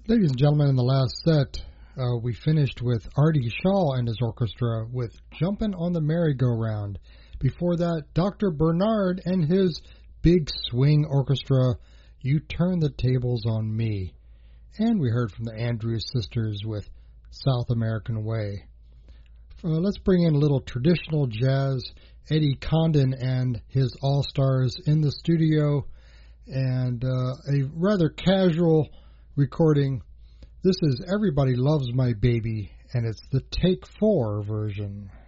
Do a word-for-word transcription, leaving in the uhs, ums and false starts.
Ladies and gentlemen, in the last set, uh, we finished with Artie Shaw and his orchestra with Jumpin' on the Merry-Go-Round. Before that, Doctor Bernard and his big swing orchestra, You Turn the Tables on Me. And we heard from the Andrews Sisters with South American Way. Uh, let's bring in a little traditional jazz. Eddie Condon and his all-stars in the studio, and uh, a rather casual recording. This is Everybody Loves My Baby, and it's the Take Four version.